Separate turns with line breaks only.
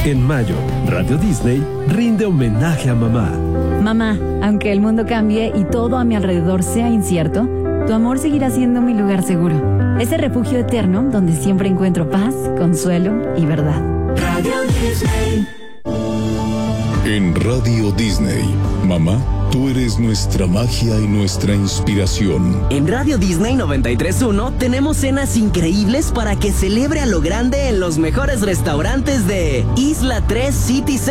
En mayo, Radio Disney rinde homenaje a mamá.
Mamá, aunque el mundo cambie y todo a mi alrededor sea incierto, tu amor seguirá siendo mi lugar seguro. Ese refugio eterno donde siempre encuentro paz, consuelo y verdad.
Radio Disney.
En Radio Disney, mamá, tú eres nuestra magia y nuestra inspiración.
En Radio Disney 93.1 tenemos cenas increíbles para que celebre a lo grande en los mejores restaurantes de Isla 3 City Center.